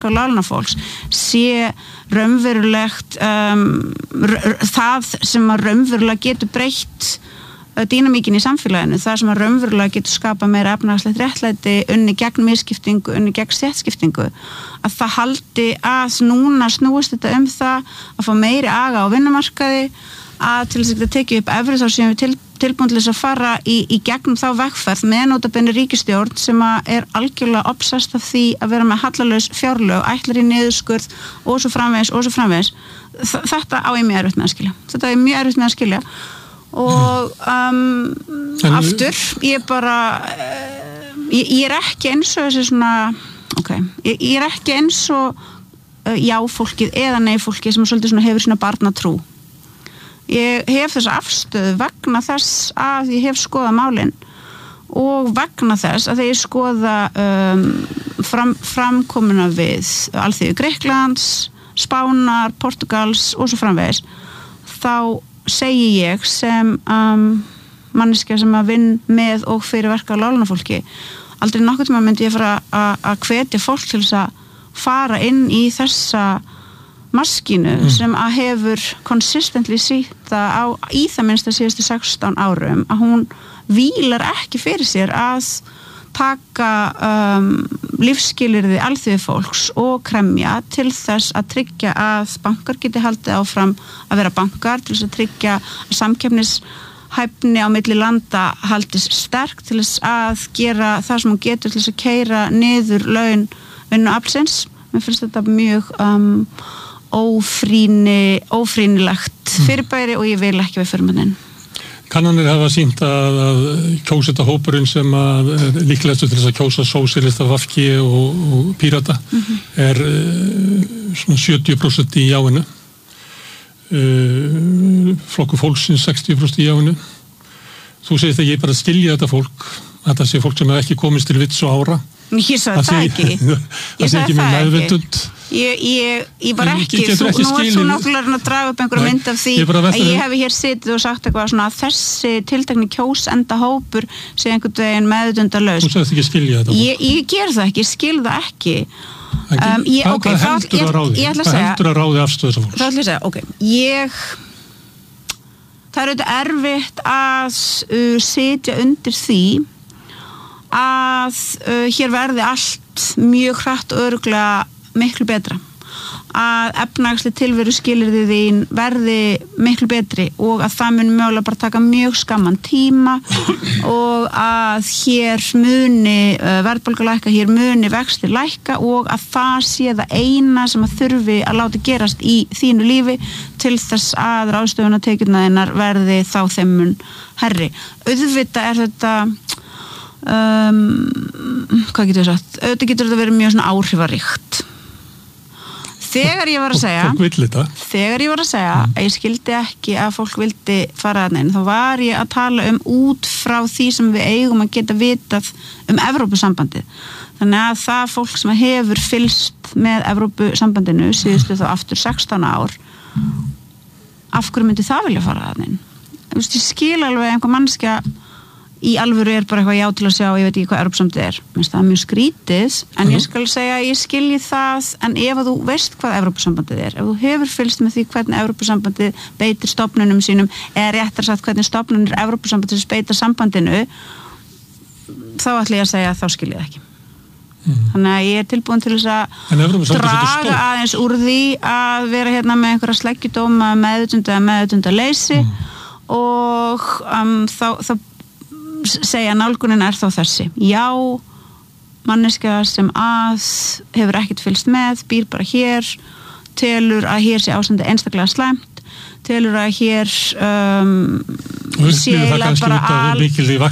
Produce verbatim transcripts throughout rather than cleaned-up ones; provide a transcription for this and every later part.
og láglaunafólks sé raunverulegt um, það sem að raunverulega getur breytt dýnamíkin í samfélaginu, það sem að raunverulega getur skapa meira efnahagslegt réttlæti unni gegn misskiptingu, unni gegn stéttskiptingu, að það haldi að núna snúist þetta um það að fá meiri aga á vinnumarkaði, að til þess að tekið upp efri þá séum við til, tilbúin til þess að fara í, í gegnum þá vegferð með notabenni ríkisstjórn sem að er algjörlega obsessed af því að vera með hallalaus fjárlög, ætlar í niðurskurð og svo framvegis og svo framvegis. Þetta á ég mjög erfitt með að skilja. Þetta á ég mjög erfitt með að skilja. Og um, en, aftur ég bara ég, ég er ekki eins og þessi svona ok, ég, ég er ekki eins og uh, já fólkið eða nei fólkið sem svolítið svona hefur svona barnatrú. Ég hef þessa afstöðu vegna þess að ég hef skoðað málin og vegna þess að þegar ég skoða um, fram, framkomuna við Alþýðu Grikklands, Spánar, Portugals og svo framvegis, þá segi ég sem um, manneskja sem að vinn með og fyrir verka á láglaunafólki, aldrei nokkuð tíma myndi ég fara að hvetja fólk til þess að fara inn í þessa maskínu mm. sem að hefur consistently sítt á í það minnsta síðustu sextán árum að hún vílar ekki fyrir sér að taka um, lífsskilyrði alþýðu fólks og kremja til þess að tryggja að bankar geti haldið áfram að vera bankar, til þess að tryggja að samkeppnishæfni á milli landa haldist sterk, til þess að gera það sem hún getur til þess að keyra niður laun vinnuaflsins. Mér finnst þetta mjög um, ófrýni, ófrýnilegt fyrirbæri og ég vil ekki við fyrirmanninn. Kannanir hafa sýnt að, að kjóseta hópurinn sem að líklegastu til þess að kjósa sósíalista, V G og, og Pírata mm-hmm. er uh, svona sjötíu prósent í jáinu. Uh, Flokkur fólksins sextíu prósent í jáinu. Þú segist að ég bara skilja þetta fólk, að það sé fólk sem hefur ekki komist til vits og ára. Ég sagði það ekki. Það sé ekki með meðvitund. Ég, ég, ég var ekki, þú, nú er þú náttúrulega að draga upp einhverja mynd af því ég að ég hef hér sitið og sagt eitthvað svona að þessi tiltekni kjósenda hópur sé einhvern veginn meðvitundalaus. Þú sagðist ekki skilja þetta. Ég, ég ger það ekki, ég skil það ekki. Um, ég, hvað okay, heldur að ráði? Hvað heldur að ráði afstöðu þess að fólks? Það ætla að segja, ok, ég það er auðvitað erfitt að uh, sitja undir því að uh, hér verði allt mjög hratt og örugglega miklu betra, að efnahagsleg tilveru skilyrði þín verði miklu betri og að það mun mögulega bara taka mjög skamman tíma og að hér muni uh, verðbólga lækka, hér muni vextir lækka og að það sé það eina sem að þurfi að láta gerast í þínu lífi til þess að ráðstöfunartekjurnar þínar verði þá þeim mun herri. Auðvitað er þetta um, hvað getur ég sagt? Auðvitað getur þetta verið mjög svona áhrifaríkt. Þegar ég var að segja þegar ég var að segja mm. að ég skildi ekki að fólk vildi fara að neina, þá var ég að tala um út frá því sem við eigum að geta vitað um Evrópusambandið. Þannig að það fólk sem hefur fylgst með Evrópusambandinu síðustu þá aftur sextán ár, af hverju myndi það vilja fara að neina? Ég skil alveg einhver mannskja í alvöru er bara eitthvað já til að sjá, ég veit ekki hvað Evrópusambandið er. Mér finnst það mjög skrítið, en mm. ég skal segja að ég skilji það, en ef að þú veist hvað Evrópusambandið er, ef þú hefur fylgst með því hvernig Evrópusambandið beitir stofnunum sínum, eða réttar sagt hvernig stofnunir Evrópusambandið beitir sambandinu, þá ætla ég að segja að þá skilji það ekki. Mm. Þannig að ég er tilbúin til þess að draga aðeins úr því að vera hérna með einhverja sleggjudóma meðutunda eða meðutundaleysi mm. og um, þá, þá segja nálgunin er þá þessi. Já, manneskja sem að hefur ekkert fylgst með, býr bara hér, telur að hér sé ástandi einstaklega slæmt, telur að hér um, sé bara al,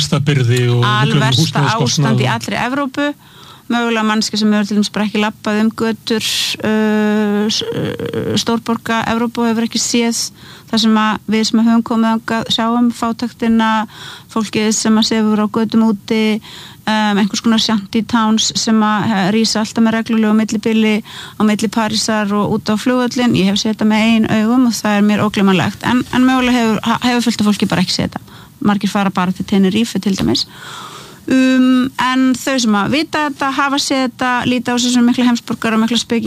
alversta ástand í allri Evrópu, mögulega mannskja sem hefur til dæmis bara ekki labbað um götur uh, stórborga Evrópu og hefur ekki séð það sem að við sem höfum komið að sjáum fátæktina, fólkið sem að sefur á götum úti, um, einhvers konar shanty towns sem að rísa alltaf með reglulegu millibili á milli Parísar og út á flugvöllin. Ég hef séð þetta með ein augum og það er mér ógleymanlegt, en, en mögulega hefur, hefur fullt af fólki bara ekki séð þetta. Margir fara bara til Tenerife til dæmis. Um, en þau sem að vita þetta, hafa séð þetta, líta á sig sem mikla heimsborgar og mikla spekinga